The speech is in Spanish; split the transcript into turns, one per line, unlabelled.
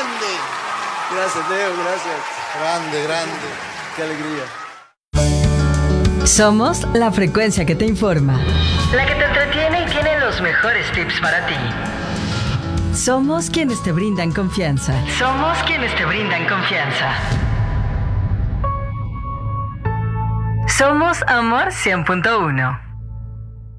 grande.
Gracias, Leo, gracias.
Grande, grande.
Qué alegría.
Somos la frecuencia que te informa.
La que te entretiene y tiene los mejores tips para ti.
Somos quienes te brindan confianza.
Somos quienes te brindan confianza. Somos Amor 100.1.